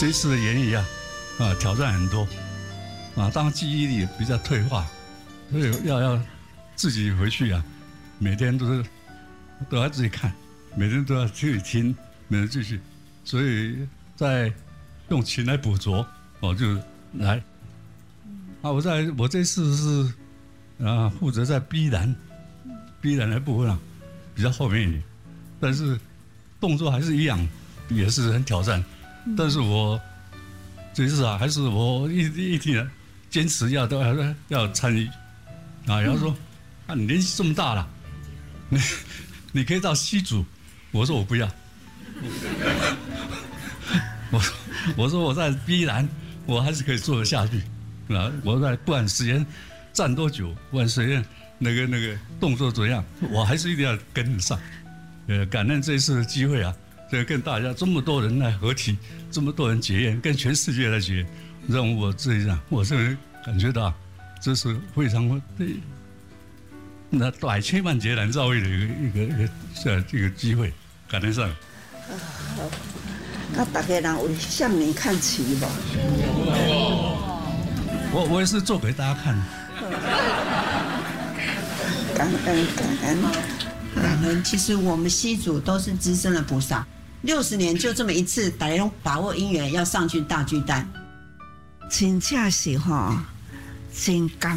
这一次的演艺挑战很多当记忆力比较退化，所以要自己回去每天都要自己看，每天都要自己听，每天继续，所以在用琴来捕捉，就来我这次是负责在 B 栏的部分比较后面一点，但是动作还是一样，也是很挑战。但是我这次还是我一定坚持要参与然后说你年纪这么大了，你可以到C组，我说我不要，我说我在 B 栏我还是可以做得下去我在不管时间站多久，不管时间那个动作怎样，我还是一定要跟得上。感恩这一次的机会跟大家这么多人来合体，这么多人结缘，跟全世界来结缘，让我这一我是感觉到这是非常百千万劫难遭遇的一个机会，感恩上。 那大家人为向你看齐吧。 我也是做给大家看。 感恩。 其实我们C组都是资深的菩萨，60年就这么一次，大家把握因缘要上去大巨蛋， 真正是真感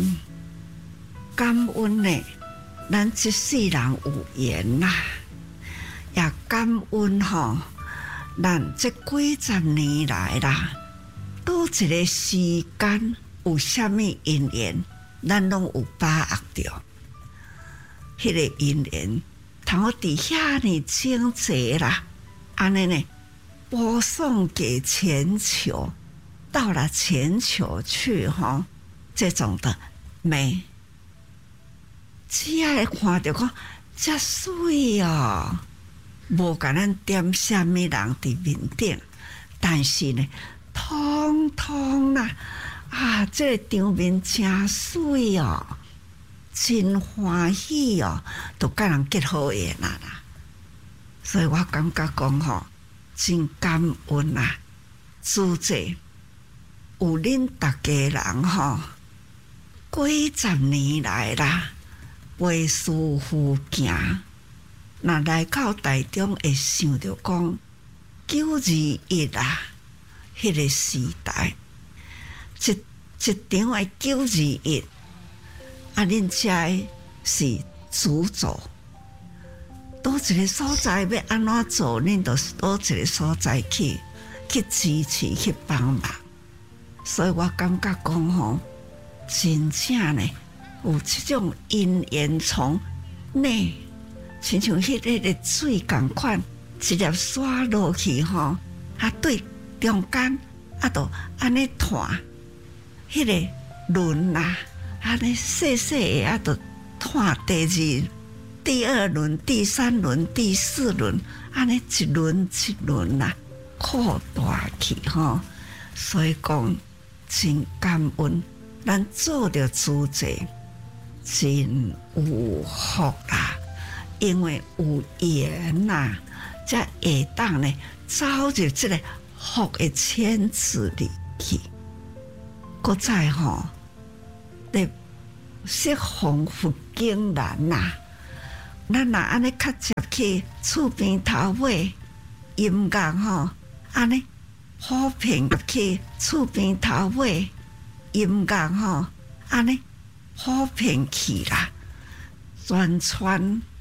恩呢。咱这世人有缘也感恩咱这几十年来多一个时间有啥物因缘，咱拢有把握着。迄个因缘，通我伫遐尼精济安尼呢，播送给全球，到了全球去这种的美，只要看到讲遮水无甲咱点啥物人伫面顶，但是呢，通通这个场面真水真欢喜都甲人结好缘啦。所以我感觉讲真感恩主席有恁大家人几十年来陪师傅行，若来到台中会想着讲921迄个时代，一场的921。恁遮是主轴，倒一个所在要安怎做，恁就倒一个所在去支持去帮忙。所以我感觉讲真正呢有这种因缘从内，亲像迄个水共款，一粒沙落去对中间就安尼弹，迄个轮安尼细细的就看第二轮、第3轮、第4轮，安尼一轮一轮扩大去所以讲真感恩，咱做着主席真有福因为有缘才会当呢走入这个福的圈子里去，搁再得适逢佛经难咱若安尼较接去厝边头尾音乐安尼普遍去厝边头尾音乐安尼普遍去宣传